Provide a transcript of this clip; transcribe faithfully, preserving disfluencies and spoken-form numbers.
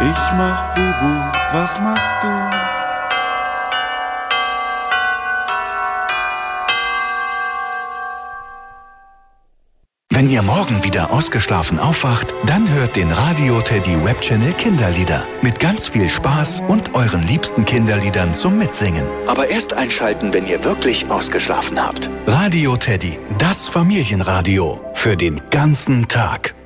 Ich mach Bubu, was machst du? Wenn ihr morgen wieder ausgeschlafen aufwacht, dann hört den Radio Teddy Webchannel Kinderlieder. Mit ganz viel Spaß und euren liebsten Kinderliedern zum Mitsingen. Aber erst einschalten, wenn ihr wirklich ausgeschlafen habt. Radio Teddy, das Familienradio. Für den ganzen Tag.